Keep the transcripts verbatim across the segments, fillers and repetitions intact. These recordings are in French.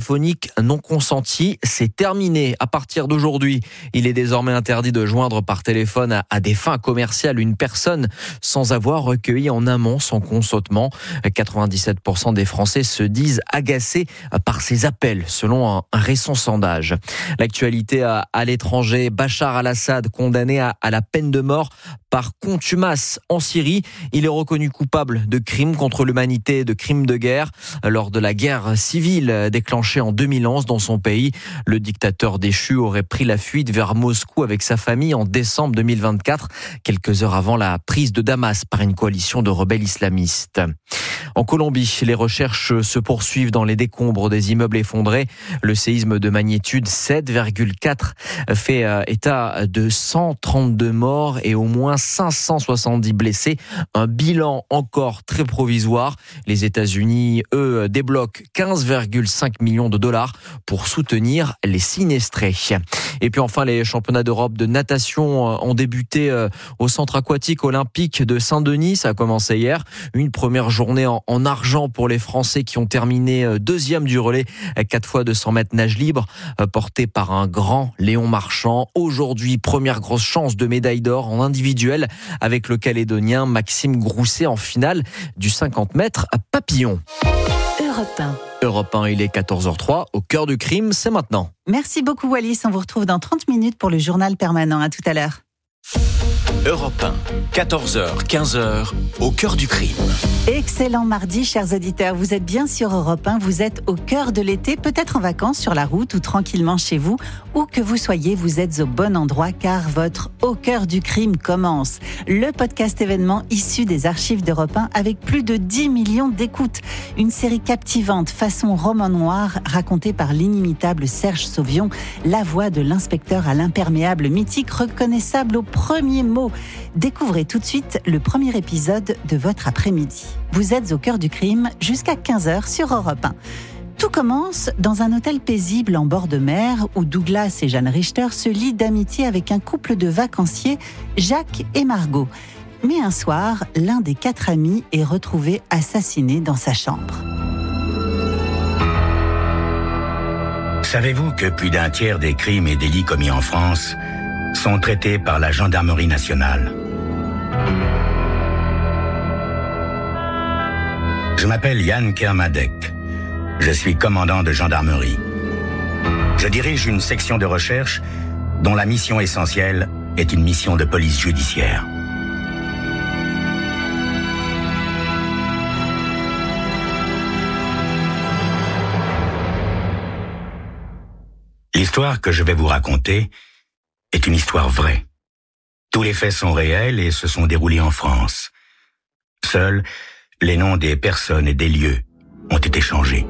téléphonique non consenti, c'est terminé. À partir d'aujourd'hui, il est désormais interdit de joindre par téléphone à, à des fins commerciales une personne sans avoir recueilli en amont son consentement. quatre-vingt-dix-sept pour cent des Français se disent agacés par ces appels, selon un, un récent sondage. L'actualité à, à l'étranger, Bachar al-Assad condamné à, à la peine de mort par contumace en Syrie. Il est reconnu coupable de crimes contre l'humanité et de crimes de guerre lors de la guerre civile déclenchée en deux mille onze dans son pays. Le dictateur déchu aurait pris la fuite vers Moscou avec sa famille en décembre deux mille vingt-quatre, quelques heures avant la prise de Damas par une coalition de rebelles islamistes. En Colombie, les recherches se poursuivent dans les décombres des immeubles effondrés. Le séisme de magnitude sept virgule quatre fait état de cent trente-deux morts et au moins cinq cent soixante-dix blessés. Un bilan encore très provisoire. Les États-Unis, eux, débloquent quinze virgule cinq millions de dollars pour soutenir les sinistrés. Et puis enfin, les championnats d'Europe de natation ont débuté au centre aquatique olympique de Saint-Denis. Ça a commencé hier. Une première journée en, en argent pour les Français qui ont terminé deuxième du relais quatre fois deux cents mètres nage libre, porté par un grand Léon Marchand. Aujourd'hui, première grosse chance de médaille d'or en individuel avec le Calédonien Maxime Grousset en finale du cinquante mètres à papillon. Europe un. Europe un, il est quatorze heures zéro trois. Au cœur du crime, c'est maintenant. Merci beaucoup Wallis. On vous retrouve dans trente minutes pour le journal permanent. À tout à l'heure. Europe un, quatorze heures, quinze heures, au cœur du crime. Excellent mardi, chers auditeurs. Vous êtes bien sur Europe un, vous êtes au cœur de l'été, peut-être en vacances sur la route ou tranquillement chez vous. Où que vous soyez, vous êtes au bon endroit car votre Au cœur du crime commence. Le podcast événement issu des archives d'Europe un avec plus de dix millions d'écoutes. Une série captivante façon roman noir racontée par l'inimitable Serge Sauvion, la voix de l'inspecteur à l'imperméable mythique reconnaissable au premier mot. Découvrez tout de suite le premier épisode de votre après-midi. Vous êtes au cœur du crime jusqu'à quinze heures sur Europe un. Tout commence dans un hôtel paisible en bord de mer où Douglas et Jeanne Richter se lient d'amitié avec un couple de vacanciers, Jacques et Margot. Mais un soir, l'un des quatre amis est retrouvé assassiné dans sa chambre. Savez-vous que plus d'un tiers des crimes et délits commis en France sont traités par la gendarmerie nationale? Je m'appelle Yann Kermadec. Je suis commandant de gendarmerie. Je dirige une section de recherche dont la mission essentielle est une mission de police judiciaire. L'histoire que je vais vous raconter est une histoire vraie. Tous les faits sont réels et se sont déroulés en France. Seuls les noms des personnes et des lieux ont été changés.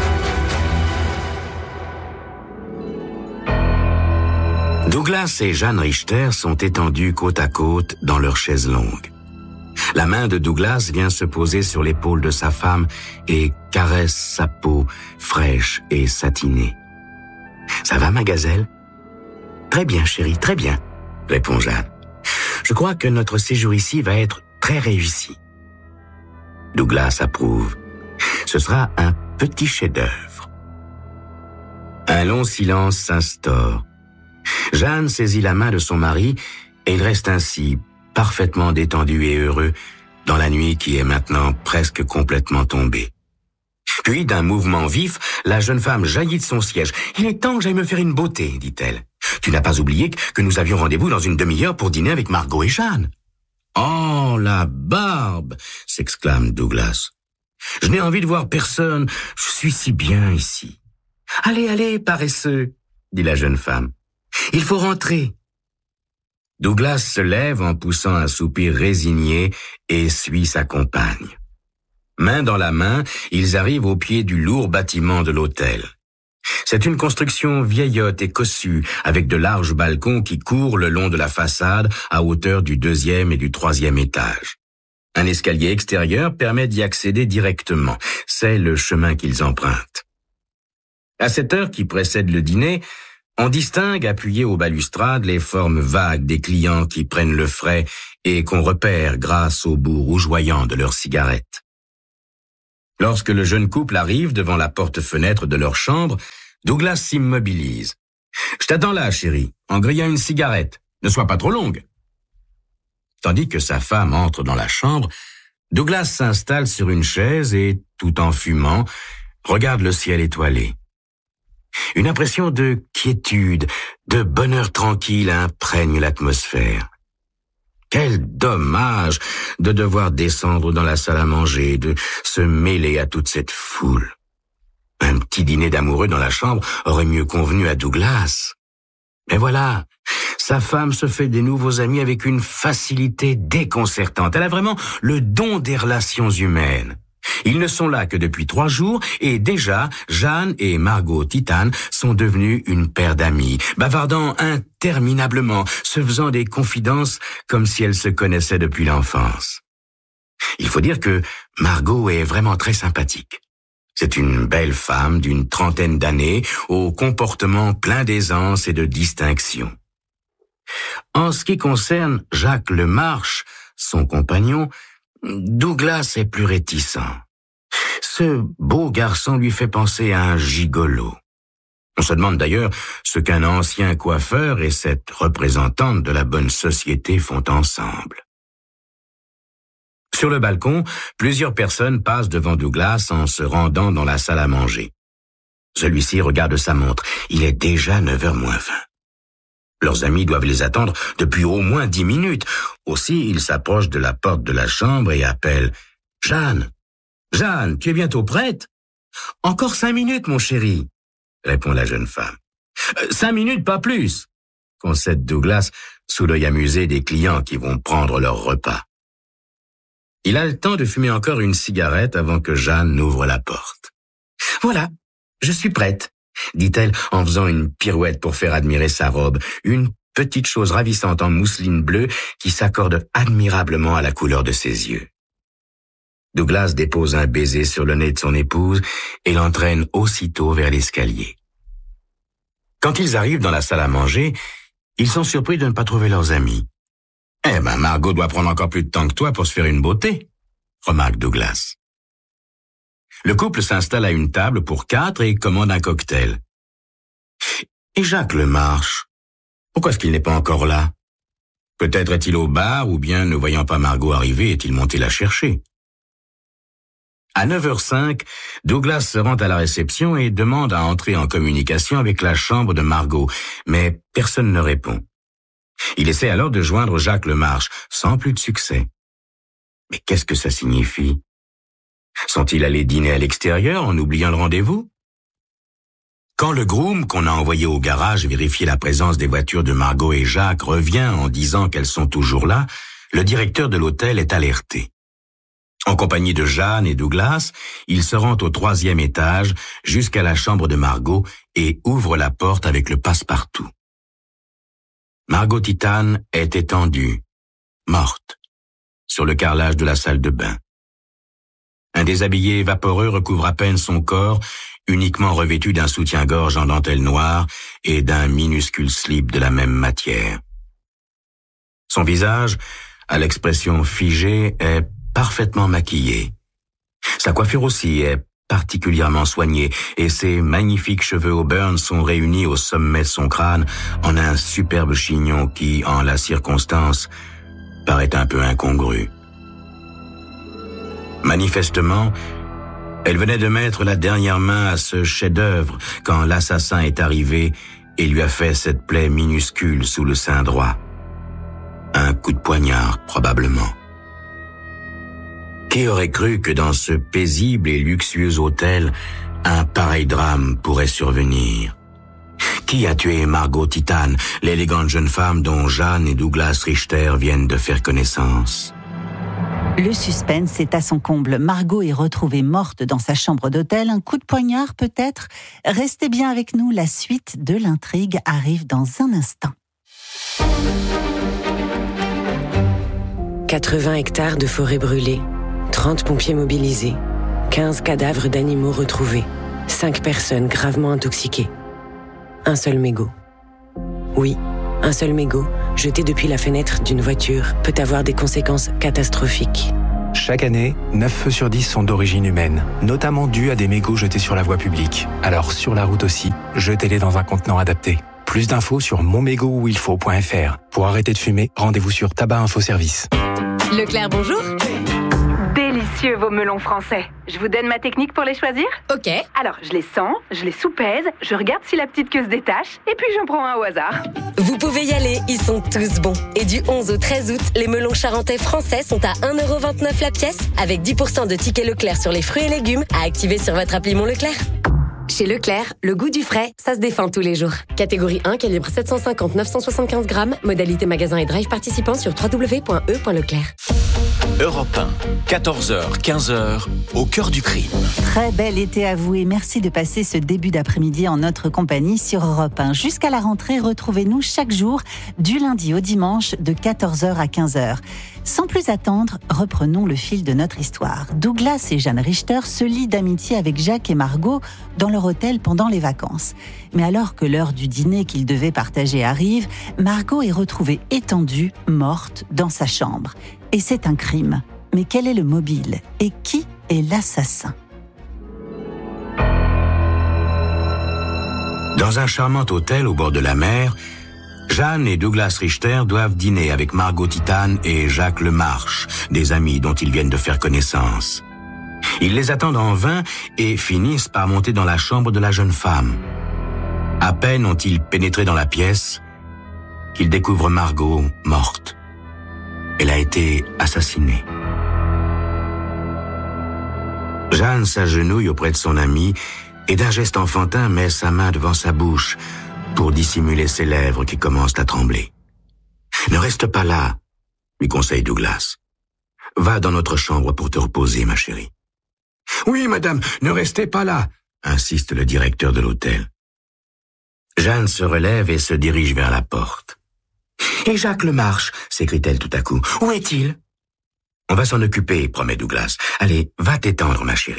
Douglas et Jeanne Richter sont étendus côte à côte dans leur chaise longue. La main de Douglas vient se poser sur l'épaule de sa femme et caresse sa peau fraîche et satinée. « Ça va, ma gazelle ?»« Très bien, chérie, très bien, » répond Jeanne. « Je crois que notre séjour ici va être très réussi. » Douglas approuve. Ce sera un petit chef-d'œuvre. Un long silence s'instaure. Jeanne saisit la main de son mari et il reste ainsi, parfaitement détendu et heureux, dans la nuit qui est maintenant presque complètement tombée. Puis, d'un mouvement vif, la jeune femme jaillit de son siège. « Il est temps que j'aille me faire une beauté, dit-elle. Tu n'as pas oublié que nous avions rendez-vous dans une demi-heure pour dîner avec Margot et Jeanne. »« Oh, la barbe !» s'exclame Douglas. « Je n'ai envie de voir personne, je suis si bien ici. »« Allez, allez, paresseux !» dit la jeune femme. « Il faut rentrer. » Douglas se lève en poussant un soupir résigné et suit sa compagne. Main dans la main, ils arrivent au pied du lourd bâtiment de l'hôtel. C'est une construction vieillotte et cossue, avec de larges balcons qui courent le long de la façade à hauteur du deuxième et du troisième étage. Un escalier extérieur permet d'y accéder directement. C'est le chemin qu'ils empruntent. À cette heure qui précède le dîner, on distingue, appuyés aux balustrades, les formes vagues des clients qui prennent le frais et qu'on repère grâce au bout rougeoyant de leurs cigarettes. Lorsque le jeune couple arrive devant la porte-fenêtre de leur chambre, Douglas s'immobilise. « Je t'attends là, chérie, en grillant une cigarette. Ne sois pas trop longue. » Tandis que sa femme entre dans la chambre, Douglas s'installe sur une chaise et, tout en fumant, regarde le ciel étoilé. Une impression de quiétude, de bonheur tranquille imprègne l'atmosphère. Quel dommage de devoir descendre dans la salle à manger, de se mêler à toute cette foule. Un petit dîner d'amoureux dans la chambre aurait mieux convenu à Douglas. Mais voilà, sa femme se fait des nouveaux amis avec une facilité déconcertante. Elle a vraiment le don des relations humaines. Ils ne sont là que depuis trois jours et déjà, Jeanne et Margot Titane sont devenus une paire d'amis, bavardant interminablement, se faisant des confidences comme si elles se connaissaient depuis l'enfance. Il faut dire que Margot est vraiment très sympathique. C'est une belle femme d'une trentaine d'années, au comportement plein d'aisance et de distinction. En ce qui concerne Jacques Lemarche, son compagnon, Douglas est plus réticent. Ce beau garçon lui fait penser à un gigolo. On se demande d'ailleurs ce qu'un ancien coiffeur et cette représentante de la bonne société font ensemble. Sur le balcon, plusieurs personnes passent devant Douglas en se rendant dans la salle à manger. Celui-ci regarde sa montre. Il est déjà neuf heures moins vingt. Leurs amis doivent les attendre depuis au moins dix minutes. Aussi, ils s'approchent de la porte de la chambre et appellent « Jeanne, Jeanne, tu es bientôt prête ?»« Encore cinq minutes, mon chéri, » répond la jeune femme. « Cinq minutes, pas plus !» concède Douglas sous l'œil amusé des clients qui vont prendre leur repas. Il a le temps de fumer encore une cigarette avant que Jeanne n'ouvre la porte. « Voilà, je suis prête », dit-elle en faisant une pirouette pour faire admirer sa robe, une petite chose ravissante en mousseline bleue qui s'accorde admirablement à la couleur de ses yeux. Douglas dépose un baiser sur le nez de son épouse et l'entraîne aussitôt vers l'escalier. Quand ils arrivent dans la salle à manger, ils sont surpris de ne pas trouver leurs amis. « Eh ben, Margot doit prendre encore plus de temps que toi pour se faire une beauté », remarque Douglas. Le couple s'installe à une table pour quatre et commande un cocktail. Et Jacques Lemarche, pourquoi est-ce qu'il n'est pas encore là? Peut-être est-il au bar ou bien, ne voyant pas Margot arriver, est-il monté la chercher? À neuf heures cinq, Douglas se rend à la réception et demande à entrer en communication avec la chambre de Margot, mais personne ne répond. Il essaie alors de joindre Jacques Lemarche, sans plus de succès. Mais qu'est-ce que ça signifie? Sont-ils allés dîner à l'extérieur en oubliant le rendez-vous? Quand le groom qu'on a envoyé au garage vérifier la présence des voitures de Margot et Jacques revient en disant qu'elles sont toujours là, le directeur de l'hôtel est alerté. En compagnie de Jeanne et Douglas, il se rend au troisième étage jusqu'à la chambre de Margot et ouvre la porte avec le passe-partout. Margot Titane est étendue, morte, sur le carrelage de la salle de bain. Un déshabillé vaporeux recouvre à peine son corps, uniquement revêtu d'un soutien-gorge en dentelle noire et d'un minuscule slip de la même matière. Son visage, à l'expression figée, est parfaitement maquillé. Sa coiffure aussi est particulièrement soignée et ses magnifiques cheveux auburn sont réunis au sommet de son crâne en un superbe chignon qui, en la circonstance, paraît un peu incongru. Manifestement, elle venait de mettre la dernière main à ce chef-d'œuvre quand l'assassin est arrivé et lui a fait cette plaie minuscule sous le sein droit. Un coup de poignard, probablement. Qui aurait cru que dans ce paisible et luxueux hôtel, un pareil drame pourrait survenir? Qui a tué Margot Titane, l'élégante jeune femme dont Jeanne et Douglas Richter viennent de faire connaissance? Le suspense est à son comble. Margot est retrouvée morte dans sa chambre d'hôtel. Un coup de poignard peut-être? Restez bien avec nous, la suite de l'intrigue arrive dans un instant. quatre-vingts hectares de forêt brûlée, trente pompiers mobilisés, quinze cadavres d'animaux retrouvés, cinq personnes gravement intoxiquées. Un seul mégot. Oui, un seul mégot, jeté depuis la fenêtre d'une voiture, peut avoir des conséquences catastrophiques. Chaque année, neuf feux sur dix sont d'origine humaine, notamment dus à des mégots jetés sur la voie publique. Alors sur la route aussi, jetez-les dans un contenant adapté. Plus d'infos sur mon mégot où il faut point f r. Pour arrêter de fumer, rendez-vous sur Tabac Info Service. Leclerc, bonjour. Délicieux vos melons français. Je vous donne ma technique pour les choisir ? Ok. Alors, je les sens, je les soupèse, je regarde si la petite queue se détache, et puis j'en prends un au hasard. Vous pouvez y aller, ils sont tous bons. Et du onze au treize août, les melons charentais français sont à un euro vingt-neuf la pièce, avec dix pour cent de tickets Leclerc sur les fruits et légumes à activer sur votre appli Mon Leclerc. Chez Leclerc, le goût du frais, ça se défend tous les jours. Catégorie un, calibre sept cent cinquante à neuf cent soixante-quinze grammes. Modalité magasin et drive participant sur w w w point e point leclerc. Europe un, quatorze heures quinze heures, au cœur du crime. Très bel été à vous et merci de passer ce début d'après-midi en notre compagnie sur Europe un. Jusqu'à la rentrée, retrouvez-nous chaque jour du lundi au dimanche de quatorze heures à quinze heures. Sans plus attendre, reprenons le fil de notre histoire. Douglas et Jeanne Richter se lient d'amitié avec Jacques et Margot dans leur hôtel pendant les vacances. Mais alors que l'heure du dîner qu'ils devaient partager arrive, Margot est retrouvée étendue, morte, dans sa chambre. Et c'est un crime. Mais quel est le mobile ? Et qui est l'assassin ? Dans un charmant hôtel au bord de la mer, Jeanne et Douglas Richter doivent dîner avec Margot Titane et Jacques Lemarche, des amis dont ils viennent de faire connaissance. Ils les attendent en vain et finissent par monter dans la chambre de la jeune femme. À peine ont-ils pénétré dans la pièce qu'ils découvrent Margot morte. Elle a été assassinée. Jeanne s'agenouille auprès de son amie et d'un geste enfantin met sa main devant sa bouche pour dissimuler ses lèvres qui commencent à trembler. « Ne reste pas là », lui conseille Douglas. « Va dans notre chambre pour te reposer, ma chérie. »« Oui, madame, ne restez pas là », insiste le directeur de l'hôtel. Jeanne se relève et se dirige vers la porte. « Et Jacques Lemarche » s'écrie-t-elle tout à coup. « Où est-il ?»« On va s'en occuper, promet Douglas. Allez, va t'étendre, ma chérie. »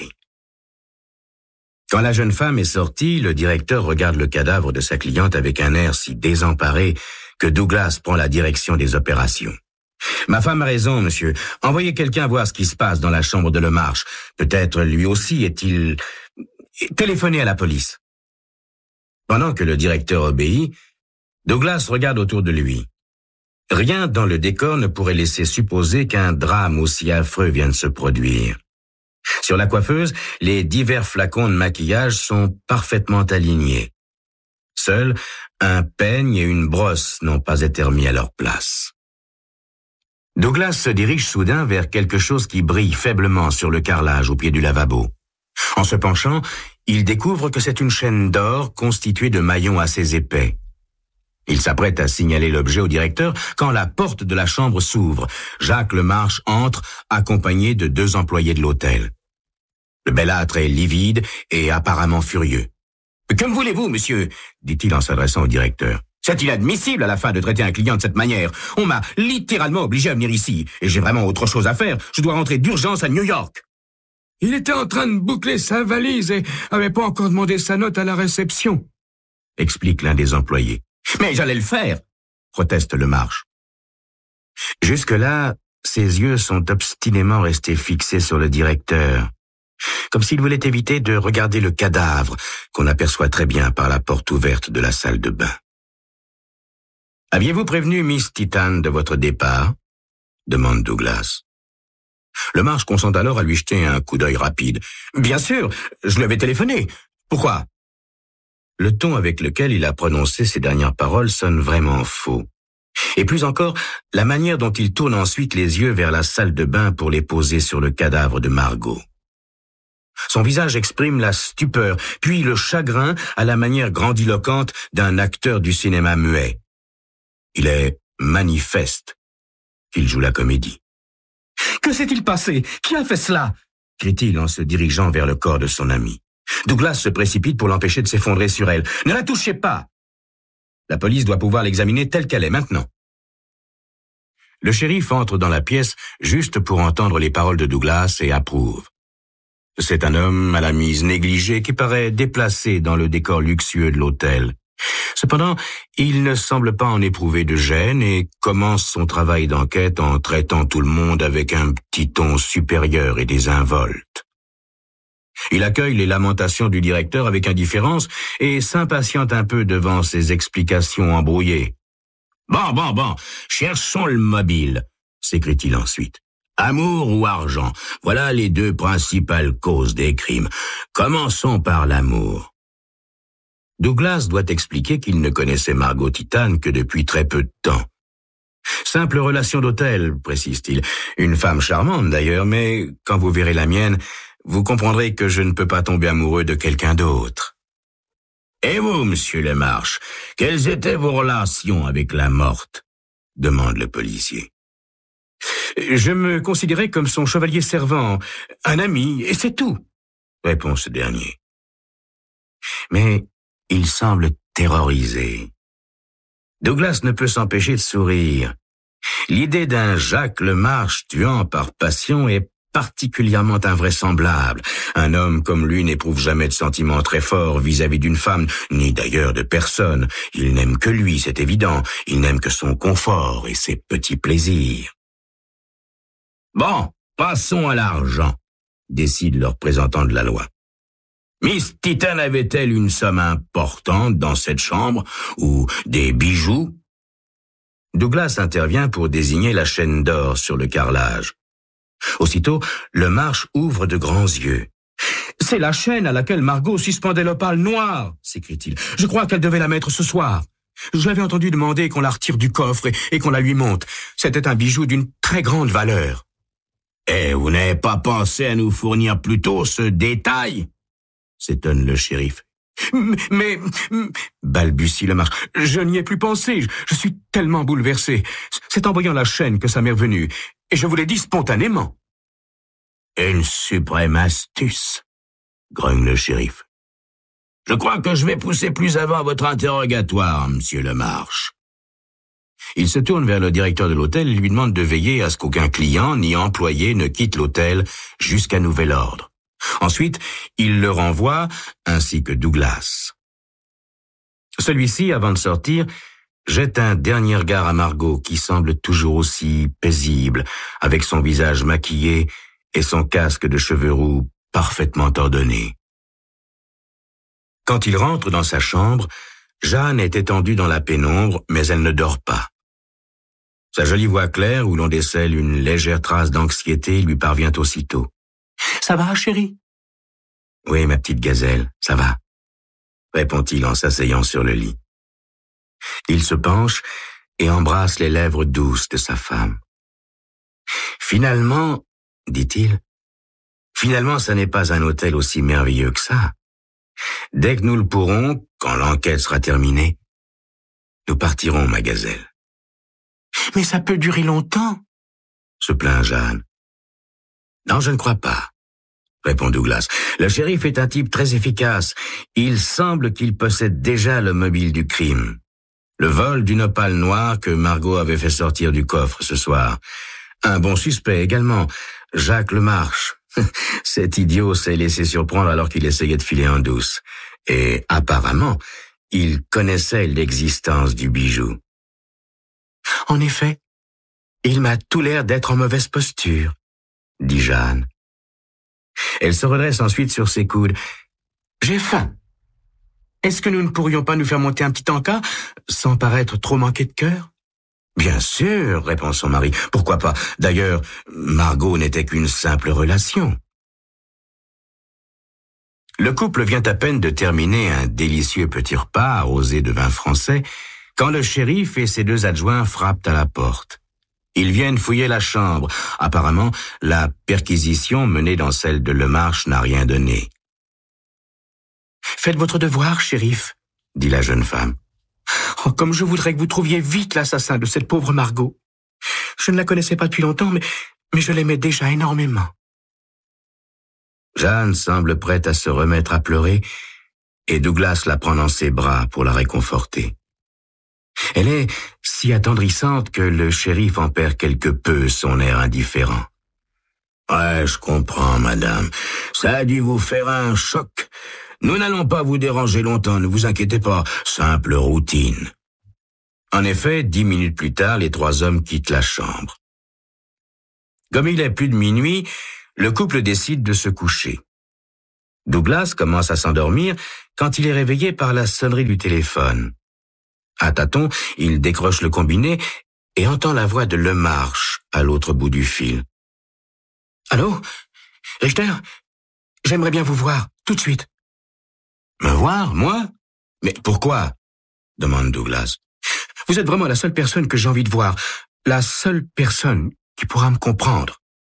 Quand la jeune femme est sortie, le directeur regarde le cadavre de sa cliente avec un air si désemparé que Douglas prend la direction des opérations. « Ma femme a raison, monsieur. Envoyez quelqu'un voir ce qui se passe dans la chambre de Lemarche. Peut-être lui aussi est-il... Téléphonez à la police. » Pendant que le directeur obéit, Douglas regarde autour de lui. Rien dans le décor ne pourrait laisser supposer qu'un drame aussi affreux vienne se produire. Sur la coiffeuse, les divers flacons de maquillage sont parfaitement alignés. Seuls un peigne et une brosse n'ont pas été remis à leur place. Douglas se dirige soudain vers quelque chose qui brille faiblement sur le carrelage au pied du lavabo. En se penchant, il découvre que c'est une chaîne d'or constituée de maillons assez épais. Il s'apprête à signaler l'objet au directeur quand la porte de la chambre s'ouvre. Jacques Lemarche entre, accompagné de deux employés de l'hôtel. Le belâtre est livide et apparemment furieux. « Que me voulez-vous, monsieur ?» dit-il en s'adressant au directeur. « C'est inadmissible à la fin de traiter un client de cette manière. On m'a littéralement obligé à venir ici, et j'ai vraiment autre chose à faire. Je dois rentrer d'urgence à New York. » Il était en train de boucler sa valise et avait pas encore demandé sa note à la réception, explique l'un des employés. « Mais j'allais le faire !» proteste Lemarche. Jusque-là, ses yeux sont obstinément restés fixés sur le directeur, comme s'il voulait éviter de regarder le cadavre qu'on aperçoit très bien par la porte ouverte de la salle de bain. « Aviez-vous prévenu Miss Titane de votre départ ?» demande Douglas. Lemarche consent alors à lui jeter un coup d'œil rapide. « Bien sûr, je lui avais téléphoné. Pourquoi ?» Le ton avec lequel il a prononcé ces dernières paroles sonne vraiment faux. Et plus encore, la manière dont il tourne ensuite les yeux vers la salle de bain pour les poser sur le cadavre de Margot. Son visage exprime la stupeur, puis le chagrin à la manière grandiloquente d'un acteur du cinéma muet. Il est manifeste qu'il joue la comédie. « Que s'est-il passé? Qui a fait cela ?» crie-t-il en se dirigeant vers le corps de son ami. Douglas se précipite pour l'empêcher de s'effondrer sur elle. « Ne la touchez pas !» La police doit pouvoir l'examiner telle qu'elle est maintenant. Le shérif entre dans la pièce juste pour entendre les paroles de Douglas et approuve. C'est un homme à la mise négligée qui paraît déplacé dans le décor luxueux de l'hôtel. Cependant, il ne semble pas en éprouver de gêne et commence son travail d'enquête en traitant tout le monde avec un petit ton supérieur et désinvolte. Il accueille les lamentations du directeur avec indifférence et s'impatiente un peu devant ses explications embrouillées. « Bon, bon, bon, cherchons le mobile », s'écrie-t-il ensuite. « Amour ou argent, voilà les deux principales causes des crimes. Commençons par l'amour. » Douglas doit expliquer qu'il ne connaissait Margot Titane que depuis très peu de temps. Simple relation d'hôtel, précise-t-il. Une femme charmante d'ailleurs, mais quand vous verrez la mienne, vous comprendrez que je ne peux pas tomber amoureux de quelqu'un d'autre. Et vous, monsieur Lemarche, quelles étaient vos relations avec la morte? Demande le policier. Je me considérais comme son chevalier servant, un ami, et c'est tout, répond ce dernier. Mais il semble terrorisé. Douglas ne peut s'empêcher de sourire. L'idée d'un Jacques Lemarche tuant par passion est particulièrement invraisemblable. Un homme comme lui n'éprouve jamais de sentiments très forts vis-à-vis d'une femme, ni d'ailleurs de personne. Il n'aime que lui, c'est évident. Il n'aime que son confort et ses petits plaisirs. Bon, passons à l'argent, décide le représentant de la loi. Miss Titane avait-elle une somme importante dans cette chambre, ou des bijoux? Douglas intervient pour désigner la chaîne d'or sur le carrelage. Aussitôt, Lemarche ouvre de grands yeux. « C'est la chaîne à laquelle Margot suspendait l'opale noire !» s'écrie-t-il. « Je crois qu'elle devait la mettre ce soir. Je l'avais entendu demander qu'on la retire du coffre et, et qu'on la lui monte. C'était un bijou d'une très grande valeur. »« Eh, vous n'avez pas pensé à nous fournir plus tôt ce détail ?» s'étonne le shérif. « Mais, mais balbutie Lemarche, je n'y ai plus pensé, je, je suis tellement bouleversé. C'est en voyant la chaîne que ça m'est revenu, et je vous l'ai dit spontanément. »« Une suprême astuce, » grogne le shérif. « Je crois que je vais pousser plus avant votre interrogatoire, monsieur Lemarche. » Il se tourne vers le directeur de l'hôtel et lui demande de veiller à ce qu'aucun client ni employé ne quitte l'hôtel jusqu'à nouvel ordre. Ensuite, il le renvoie, ainsi que Douglas. Celui-ci, avant de sortir, jette un dernier regard à Margot, qui semble toujours aussi paisible, avec son visage maquillé et son casque de cheveux roux parfaitement ordonné. Quand il rentre dans sa chambre, Jeanne est étendue dans la pénombre, mais elle ne dort pas. Sa jolie voix claire, où l'on décèle une légère trace d'anxiété, lui parvient aussitôt. « Ça va, chérie ?»« Oui, ma petite gazelle, ça va, » répond-il en s'asseyant sur le lit. Il se penche et embrasse les lèvres douces de sa femme. « Finalement, dit-il, finalement, ça n'est pas un hôtel aussi merveilleux que ça. Dès que nous le pourrons, quand l'enquête sera terminée, nous partirons, ma gazelle. »« Mais ça peut durer longtemps, » se plaint Jeanne. « Non, je ne crois pas, » répond Douglas. « Le shérif est un type très efficace. Il semble qu'il possède déjà le mobile du crime. Le vol d'une opale noire que Margot avait fait sortir du coffre ce soir. Un bon suspect également, Jacques Lemarche. Cet idiot s'est laissé surprendre alors qu'il essayait de filer en douce. Et apparemment, il connaissait l'existence du bijou. « En effet, il m'a tout l'air d'être en mauvaise posture, » dit Jeanne. Elle se redresse ensuite sur ses coudes. « J'ai faim. Est-ce que nous ne pourrions pas nous faire monter un petit encas, sans paraître trop manquer de cœur ?»« Bien sûr, » répond son mari. « Pourquoi pas? D'ailleurs, Margot n'était qu'une simple relation. » Le couple vient à peine de terminer un délicieux petit repas arrosé de vin français quand le shérif et ses deux adjoints frappent à la porte. Ils viennent fouiller la chambre. Apparemment, la perquisition menée dans celle de Lemarche n'a rien donné. « Faites votre devoir, shérif, » dit la jeune femme. « Oh, comme je voudrais que vous trouviez vite l'assassin de cette pauvre Margot. Je ne la connaissais pas depuis longtemps, mais, mais je l'aimais déjà énormément. » Jeanne semble prête à se remettre à pleurer et Douglas la prend dans ses bras pour la réconforter. Elle est si attendrissante que le shérif en perd quelque peu son air indifférent. « Ouais, je comprends, madame. Ça a dû vous faire un choc. Nous n'allons pas vous déranger longtemps, ne vous inquiétez pas. Simple routine. En effet, dix minutes plus tard, les trois hommes quittent la chambre. Comme il est plus de minuit, le couple décide de se coucher. Douglas commence à s'endormir quand il est réveillé par la sonnerie du téléphone. À tâtons, il décroche le combiné et entend la voix de Lemarche à l'autre bout du fil. « Allô? Richter? J'aimerais bien vous voir, tout de suite. » « Me voir, moi? Mais pourquoi? » demande Douglas. « Vous êtes vraiment la seule personne que j'ai envie de voir, la seule personne qui pourra me comprendre. »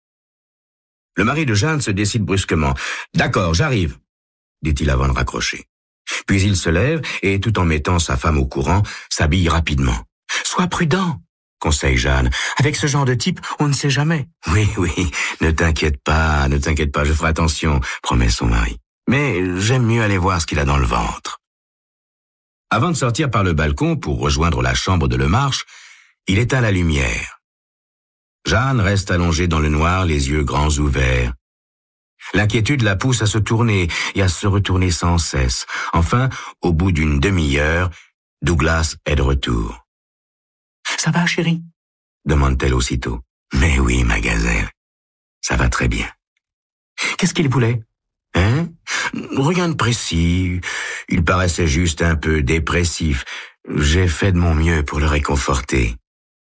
Le mari de Jeanne se décide brusquement. « D'accord, j'arrive, » dit-il avant de raccrocher. Puis il se lève et, tout en mettant sa femme au courant, s'habille rapidement. « Sois prudent, » conseille Jeanne. « Avec ce genre de type, on ne sait jamais. »« Oui, oui, ne t'inquiète pas, ne t'inquiète pas, je ferai attention, » promet son mari. « Mais j'aime mieux aller voir ce qu'il a dans le ventre. » Avant de sortir par le balcon pour rejoindre la chambre de Lemarche, il éteint la lumière. Jeanne reste allongée dans le noir, les yeux grands ouverts. L'inquiétude la pousse à se tourner et à se retourner sans cesse. Enfin, au bout d'une demi-heure, Douglas est de retour. « Ça va, chérie ?» demande-t-elle aussitôt. « Mais oui, ma gazelle, ça va très bien. » « Qu'est-ce qu'il voulait ? Hein ? Rien de précis. Il paraissait juste un peu dépressif. J'ai fait de mon mieux pour le réconforter. »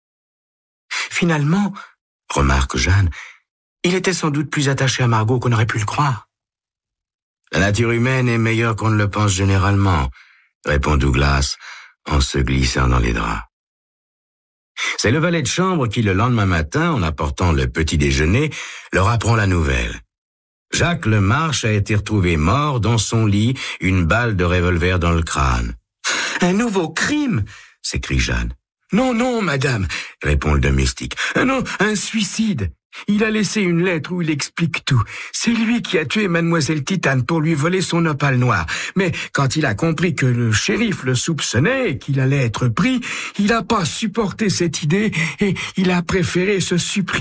Finalement, remarque Jeanne, il était sans doute plus attaché à Margot qu'on aurait pu le croire. « La nature humaine est meilleure qu'on ne le pense généralement, » répond Douglas en se glissant dans les draps. C'est le valet de chambre qui, le lendemain matin, en apportant le petit déjeuner, leur apprend la nouvelle. Jacques Lemarche a été retrouvé mort dans son lit, une balle de revolver dans le crâne. « Un nouveau crime !» s'écrie Jeanne. « Non, non, madame !» répond le domestique. « Non, un suicide. Il a laissé une lettre où il explique tout. C'est lui qui a tué mademoiselle Titane pour lui voler son opale noire. Mais quand il a compris que le shérif le soupçonnait et qu'il allait être pris, il n'a pas supporté cette idée et il a préféré se supprimer. »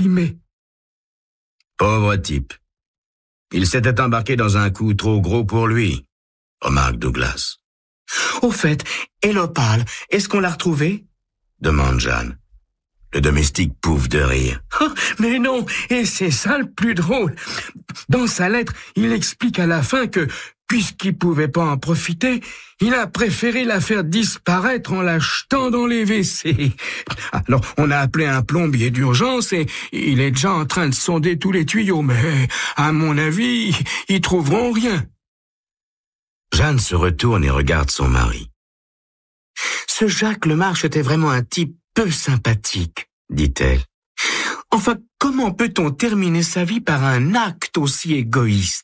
Pauvre type. Il s'était embarqué dans un coup trop gros pour lui, remarque Douglas. « Au fait, et l'opale, est-ce qu'on l'a retrouvée ?» demande Jeanne. Le domestique pouffe de rire. Oh, « Mais non, et c'est ça le plus drôle. Dans sa lettre, il explique à la fin que, puisqu'il pouvait pas en profiter, il a préféré la faire disparaître en la jetant dans les W C. Alors, on a appelé un plombier d'urgence et il est déjà en train de sonder tous les tuyaux, mais, à mon avis, ils trouveront rien. » Jeanne se retourne et regarde son mari. « Ce Jacques Lemarche était vraiment un type peu sympathique, » dit-elle. « Enfin, comment peut-on terminer sa vie par un acte aussi égoïste ? »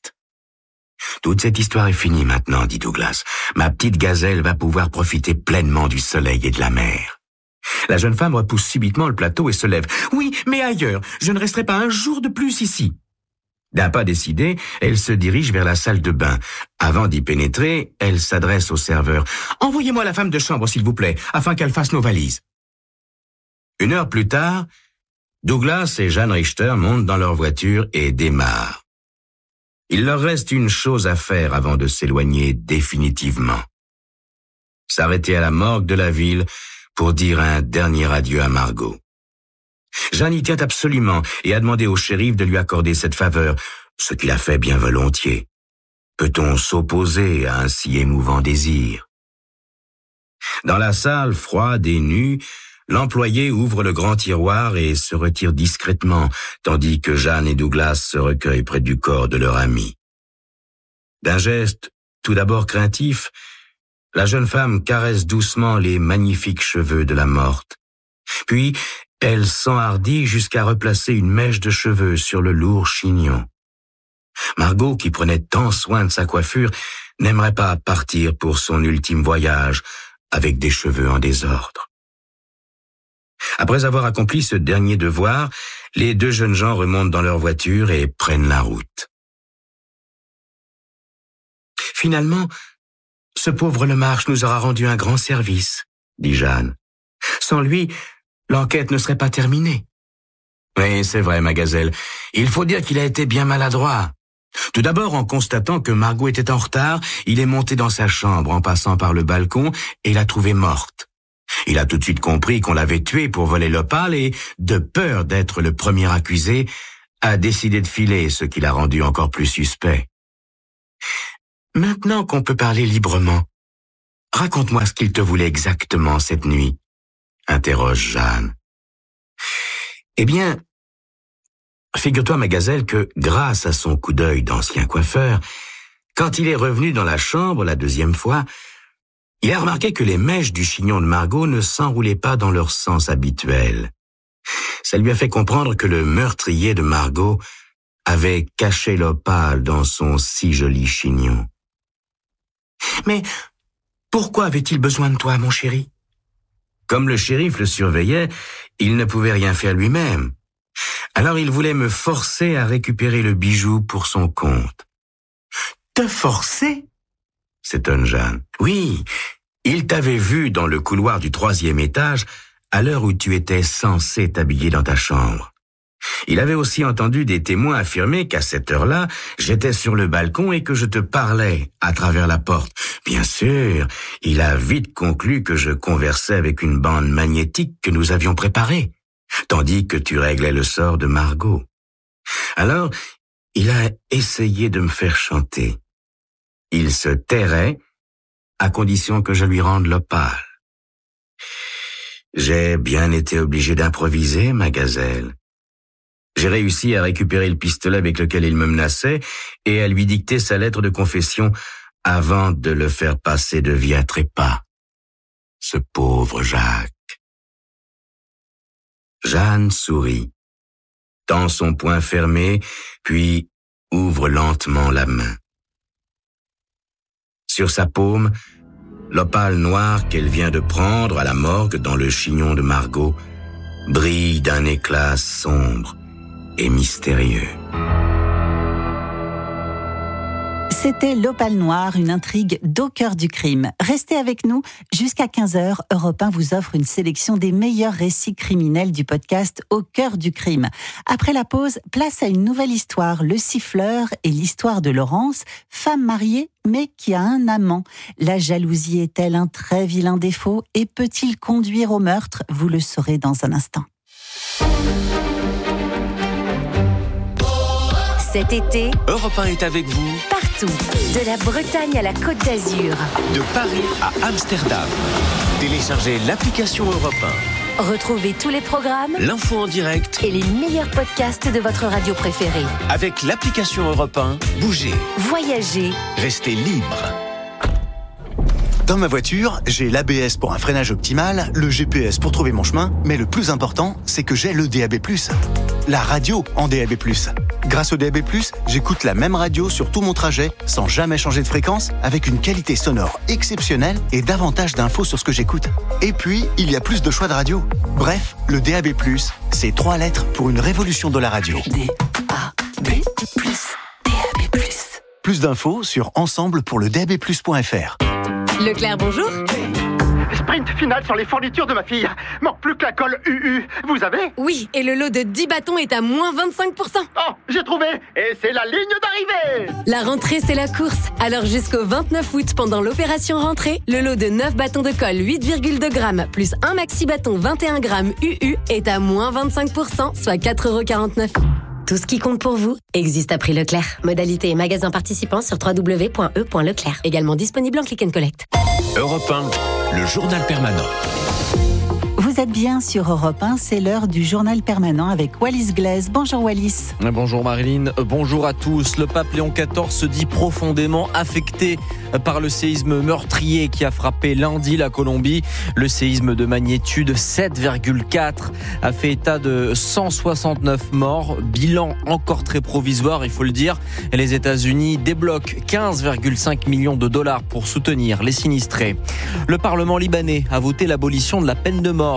« Toute cette histoire est finie maintenant, dit Douglas. Ma petite gazelle va pouvoir profiter pleinement du soleil et de la mer. » La jeune femme repousse subitement le plateau et se lève. « Oui, mais ailleurs, je ne resterai pas un jour de plus ici. » D'un pas décidé, elle se dirige vers la salle de bain. Avant d'y pénétrer, elle s'adresse au serveur. « Envoyez-moi la femme de chambre, s'il vous plaît, afin qu'elle fasse nos valises. » Une heure plus tard, Douglas et Jeanne Richter montent dans leur voiture et démarrent. Il leur reste une chose à faire avant de s'éloigner définitivement. S'arrêter à la morgue de la ville pour dire un dernier adieu à Margot. Jeanne y tient absolument et a demandé au shérif de lui accorder cette faveur, ce qu'il a fait bien volontiers. Peut-on s'opposer à un si émouvant désir? Dans la salle froide et nue, l'employé ouvre le grand tiroir et se retire discrètement, tandis que Jeanne et Douglas se recueillent près du corps de leur ami. D'un geste tout d'abord craintif, la jeune femme caresse doucement les magnifiques cheveux de la morte. Puis, elle s'enhardit jusqu'à replacer une mèche de cheveux sur le lourd chignon. Margot, qui prenait tant soin de sa coiffure, n'aimerait pas partir pour son ultime voyage avec des cheveux en désordre. Après avoir accompli ce dernier devoir, les deux jeunes gens remontent dans leur voiture et prennent la route. Finalement, ce pauvre Lemarche nous aura rendu un grand service, dit Jeanne. Sans lui, l'enquête ne serait pas terminée. Oui, c'est vrai, ma gazelle. Il faut dire qu'il a été bien maladroit. Tout d'abord, en constatant que Margot était en retard, il est monté dans sa chambre en passant par le balcon et l'a trouvée morte. Il a tout de suite compris qu'on l'avait tuée pour voler l'opale et, de peur d'être le premier accusé, a décidé de filer, ce qui l'a rendu encore plus suspect. Maintenant qu'on peut parler librement, raconte-moi ce qu'il te voulait exactement cette nuit, interroge Jeanne. Eh bien, figure-toi, ma gazelle, que grâce à son coup d'œil d'ancien coiffeur, quand il est revenu dans la chambre la deuxième fois, il a remarqué que les mèches du chignon de Margot ne s'enroulaient pas dans leur sens habituel. Ça lui a fait comprendre que le meurtrier de Margot avait caché l'opale dans son si joli chignon. Mais pourquoi avait-il besoin de toi, mon chéri? Comme le shérif le surveillait, il ne pouvait rien faire lui-même. Alors il voulait me forcer à récupérer le bijou pour son compte. Te forcer? S'étonne Jeanne. Oui, il t'avait vu dans le couloir du troisième étage à l'heure où tu étais censé t'habiller dans ta chambre. Il avait aussi entendu des témoins affirmer qu'à cette heure-là, j'étais sur le balcon et que je te parlais à travers la porte. Bien sûr, il a vite conclu que je conversais avec une bande magnétique que nous avions préparée, tandis que tu réglais le sort de Margot. Alors, il a essayé de me faire chanter. Il se tairait à condition que je lui rende l'opale. J'ai bien été obligé d'improviser, ma gazelle. J'ai réussi à récupérer le pistolet avec lequel il me menaçait et à lui dicter sa lettre de confession avant de le faire passer de vie à trépas. Ce pauvre Jacques. Jeanne sourit, tend son poing fermé, puis ouvre lentement la main. Sur sa paume, l'opale noire qu'elle vient de prendre à la morgue dans le chignon de Margot brille d'un éclat sombre et mystérieux. C'était l'Opale Noire, une intrigue d'au cœur du crime. Restez avec nous jusqu'à quinze heures. Europe un vous offre une sélection des meilleurs récits criminels du podcast Au cœur du crime. Après la pause, place à une nouvelle histoire, Le Siffleur et l'histoire de Laurence, femme mariée mais qui a un amant. La jalousie est-elle un très vilain défaut et peut-il conduire au meurtre? Vous le saurez dans un instant. Cet été, Europe un est avec vous partout, de la Bretagne à la Côte d'Azur, de Paris à Amsterdam. Téléchargez l'application Europe un. Retrouvez tous les programmes, L'info en direct et les meilleurs podcasts de votre radio préférée. Avec l'application Europe un, bougez, Voyagez, restez libre. Dans ma voiture, j'ai l'A B S pour un freinage optimal, le G P S pour trouver mon chemin, mais le plus important, c'est que j'ai le D A B plus. La radio en D A B plus. Grâce au D A B plus, j'écoute la même radio sur tout mon trajet, sans jamais changer de fréquence, avec une qualité sonore exceptionnelle et davantage d'infos sur ce que j'écoute. Et puis, il y a plus de choix de radio. Bref, le D A B plus, c'est trois lettres pour une révolution de la radio. D A B plus, D A B plus. Plus d'infos sur ensemble pour le D A B plus point F R. Leclerc, bonjour. Sprint final sur les fournitures de ma fille. Manque plus que la colle U U. Vous avez? Oui, et le lot de dix bâtons est à moins vingt-cinq pour cent. Oh, j'ai trouvé. Et c'est la ligne d'arrivée. La rentrée, c'est la course. Alors jusqu'au vingt-neuf août, pendant l'opération rentrée, le lot de neuf bâtons de colle huit virgule deux grammes plus un maxi bâton vingt et un grammes U U est à moins vingt-cinq pour cent, soit quatre euros quarante-neuf. Tout ce qui compte pour vous existe à prix Leclerc. Modalité et magasin participants sur w w w point e point leclerc. Également disponible en click and collect. Europe un, le journal permanent. Vous êtes bien sur Europe un, c'est l'heure du journal permanent avec Wallis Glaise. Bonjour Wallis. Bonjour Marilyn, bonjour à tous. Le pape Léon quatorze se dit profondément affecté par le séisme meurtrier qui a frappé lundi la Colombie. Le séisme de magnitude sept virgule quatre a fait état de cent soixante-neuf morts. Bilan encore très provisoire, il faut le dire. Les États-Unis débloquent quinze virgule cinq millions de dollars pour soutenir les sinistrés. Le Parlement libanais a voté l'abolition de la peine de mort.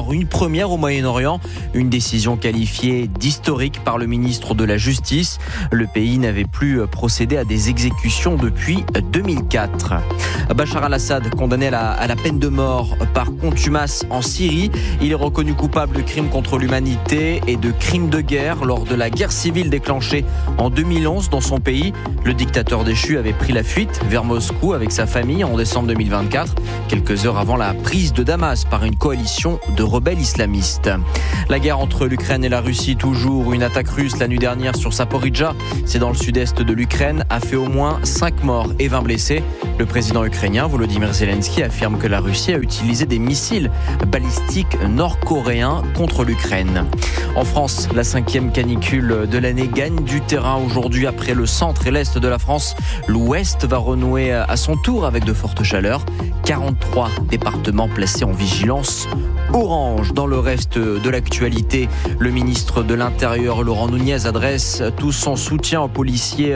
mort, une première au Moyen-Orient, une décision qualifiée d'historique par le ministre de la Justice. Le pays n'avait plus procédé à des exécutions depuis deux mille quatre. Bachar al-Assad, condamné à la, à la peine de mort par contumace en Syrie, il est reconnu coupable de crimes contre l'humanité et de crimes de guerre lors de la guerre civile déclenchée en deux mille onze dans son pays. Le dictateur déchu avait pris la fuite vers Moscou avec sa famille en décembre deux mille vingt-quatre, quelques heures avant la prise de Damas par une coalition de rebelles islamistes. La guerre entre l'Ukraine et la Russie, toujours une attaque russe la nuit dernière sur Zaporijjia, c'est dans le sud-est de l'Ukraine, a fait au moins cinq morts et vingt blessés. Le président ukrainien Volodymyr Zelensky affirme que la Russie a utilisé des missiles balistiques nord-coréens contre l'Ukraine. En France, la cinquième canicule de l'année gagne du terrain aujourd'hui après le centre et l'est de la France. L'ouest va renouer à son tour avec de fortes chaleurs. quarante-trois départements placés en vigilance orange. Dans le reste de l'actualité, le ministre de l'Intérieur, Laurent Nunez, adresse tout son soutien aux policiers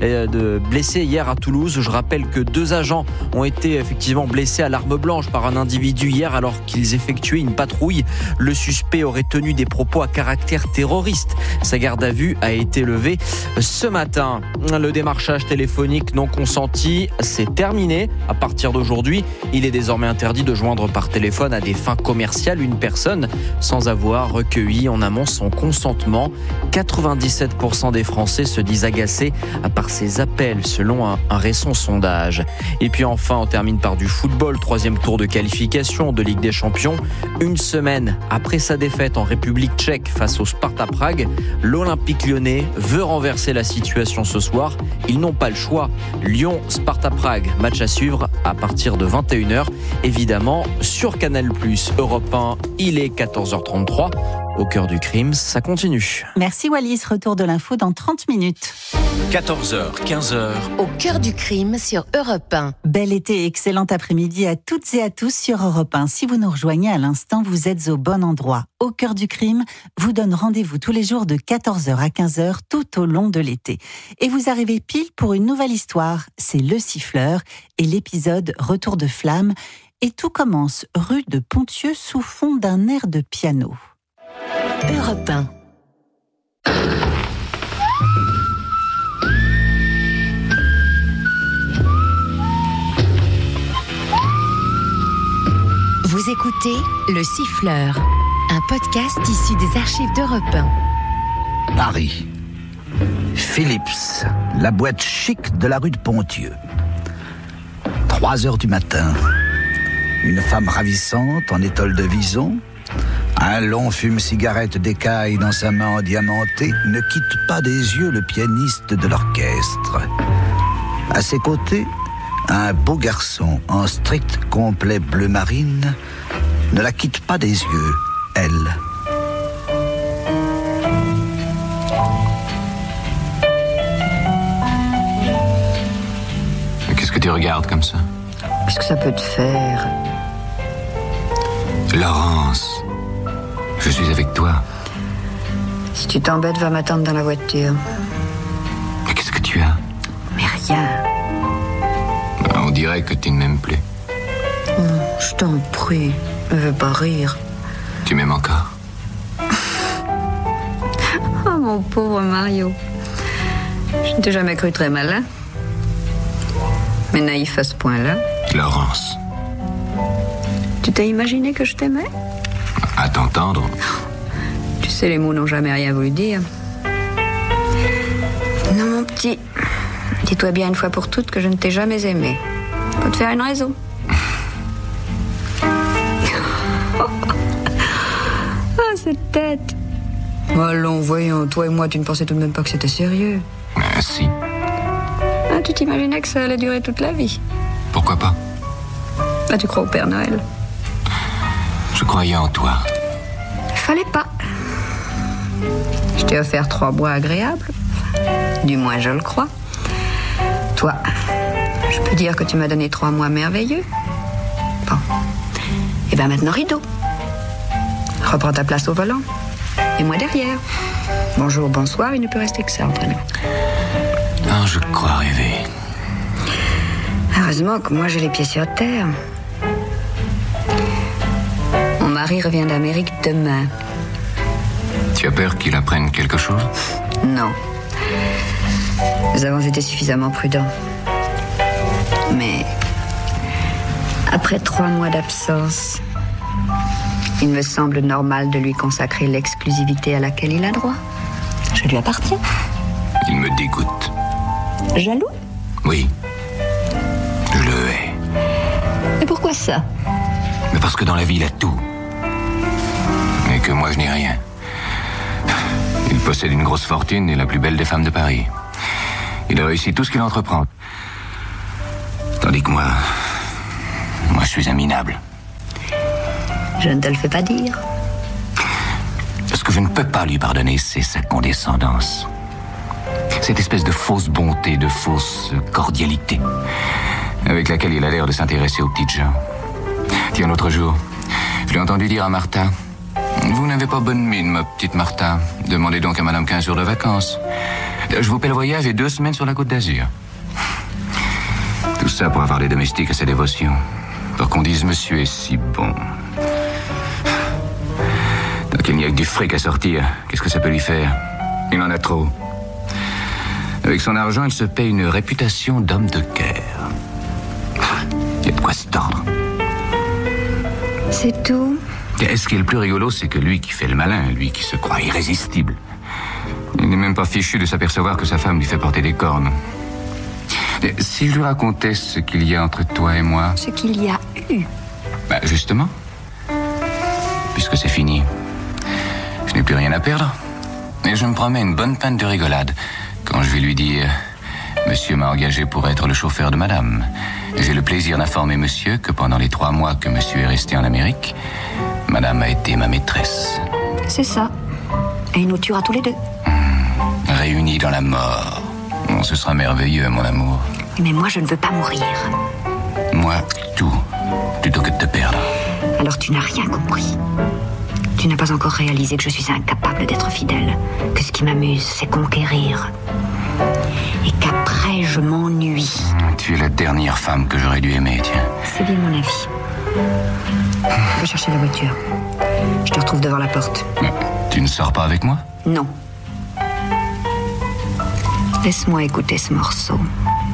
de blessés hier à Toulouse. Je rappelle que deux agents ont été effectivement blessés à l'arme blanche par un individu hier alors qu'ils effectuaient une patrouille. Le suspect aurait tenu des propos à caractère terroriste. Sa garde à vue a été levée ce matin. Le démarchage téléphonique non consenti, c'est terminé. À partir d'aujourd'hui, il est désormais interdit de joindre par téléphone à des fins commerciales une personne sans avoir recueilli en amont son consentement. quatre-vingt-dix-sept pour cent des Français se disent agacés par ces appels selon un, un récent sondage. Et puis enfin, on termine par du football. Troisième tour de qualification de Ligue des Champions. Une semaine après sa défaite en République tchèque face au Sparta Prague, l'Olympique lyonnais veut renverser la situation ce soir. Ils n'ont pas le choix. Lyon-Sparta Prague, match à suivre à partir de vingt et une heures, évidemment sur Canal plus, Europe un, il est quatorze heures trente-trois. Au cœur du crime, ça continue. Merci Wallis, retour de l'info dans trente minutes. quatorze heures, quinze heures. Au cœur du crime sur Europe un. Bel été et excellent après-midi à toutes et à tous sur Europe un. Si vous nous rejoignez à l'instant, vous êtes au bon endroit. Au cœur du crime vous donne rendez-vous tous les jours de quatorze heures à quinze heures tout au long de l'été. Et vous arrivez pile pour une nouvelle histoire. C'est Le Siffleur et l'épisode Retour de flamme. Et tout commence rue de Pontieux sous fond d'un air de piano. Europe un. Vous écoutez Le Siffleur, un podcast issu des archives d'Europe un. Paris. Philips, la boîte chic de la rue de Pontieux. Trois heures du matin. Une femme ravissante en étole de vison, un long fume-cigarette d'écaille dans sa main diamantée, ne quitte pas des yeux le pianiste de l'orchestre. À ses côtés, un beau garçon en strict complet bleu marine ne la quitte pas des yeux, elle. Mais qu'est-ce que tu regardes comme ça? Qu'est-ce que ça peut te faire? Laurence, je suis avec toi. Si tu t'embêtes, va m'attendre dans la voiture. Mais qu'est-ce que tu as? Mais rien. On dirait que tu ne m'aimes plus. Oh, je t'en prie, ne veux pas rire. Tu m'aimes encore? Oh mon pauvre Mario. Je ne t'ai jamais cru très malin. Mais naïf à ce point-là. Laurence. Tu t'es imaginé que je t'aimais? À t'entendre. Tu sais, les mots n'ont jamais rien voulu dire. Non, mon petit. Dis-toi bien une fois pour toutes que je ne t'ai jamais aimé. Faut te faire une raison. Oh, cette tête. Allons, voyons, toi et moi, tu ne pensais tout de même pas que c'était sérieux. Mais si. Ah, tu t'imaginais que ça allait durer toute la vie. Pourquoi pas? Ah, tu crois au Père Noël? Je croyais en toi. Fallait pas. Je t'ai offert trois mois agréables. Du moins, je le crois. Toi, je peux dire que tu m'as donné trois mois merveilleux. Bon. Et bien maintenant, rideau. Reprends ta place au volant. Et moi derrière. Bonjour, bonsoir, il ne peut rester que ça entre nous. Ah, je crois rêver. Heureusement que moi, j'ai les pieds sur terre. On mari revient d'Amérique demain. Tu as peur qu'il apprenne quelque chose? Non. Nous avons été suffisamment prudents. Mais après trois mois d'absence, il me semble normal de lui consacrer l'exclusivité à laquelle il a droit. Je lui appartiens. Il me dégoûte. Jaloux? Oui. Je le hais. Et pourquoi ça? Mais parce que dans la vie, il a tout. Et que moi, je n'ai rien. Il possède une grosse fortune et la plus belle des femmes de Paris. Il a réussi tout ce qu'il entreprend. Tandis que moi... Moi, je suis un minable. Je ne te le fais pas dire. Ce que je ne peux pas lui pardonner, c'est sa condescendance. Cette espèce de fausse bonté, de fausse cordialité, avec laquelle il a l'air de s'intéresser aux petites gens. Tiens, l'autre jour, je l'ai entendu dire à Martha: vous n'avez pas bonne mine, ma petite Martha. Demandez donc à madame quinze jours de vacances. Je vous paie le voyage et deux semaines sur la Côte d'Azur. Tout ça pour avoir des domestiques à sa dévotion. Pour qu'on dise monsieur est si bon. Tant qu'il n'y a que du fric à sortir, qu'est-ce que ça peut lui faire? Il en a trop. Avec son argent, il se paie une réputation d'homme de cœur. Il y a de quoi se tordre. C'est tout? Et ce qui est le plus rigolo, c'est que lui qui fait le malin, lui qui se croit irrésistible, il n'est même pas fichu de s'apercevoir que sa femme lui fait porter des cornes. Et si je lui racontais ce qu'il y a entre toi et moi... Ce qu'il y a eu? Bah, justement. Puisque c'est fini. Je n'ai plus rien à perdre. Et je me promets une bonne peine de rigolade quand je vais lui dire: monsieur m'a engagé pour être le chauffeur de madame. J'ai le plaisir d'informer monsieur que pendant les trois mois que monsieur est resté en Amérique, madame a été ma maîtresse. C'est ça. Et il nous tuera tous les deux. Mmh. Réunis dans la mort. Oh, ce sera merveilleux, mon amour. Mais moi, je ne veux pas mourir. Moi, tout, plutôt que de te perdre. Alors tu n'as rien compris. Tu n'as pas encore réalisé que je suis incapable d'être fidèle. Que ce qui m'amuse, c'est conquérir. Et qu'après, je m'ennuie. Tu es la dernière femme que j'aurais dû aimer, tiens. C'est bien mon avis. Va chercher la voiture. Je te retrouve devant la porte. Mais tu ne sors pas avec moi? Non. Laisse-moi écouter ce morceau.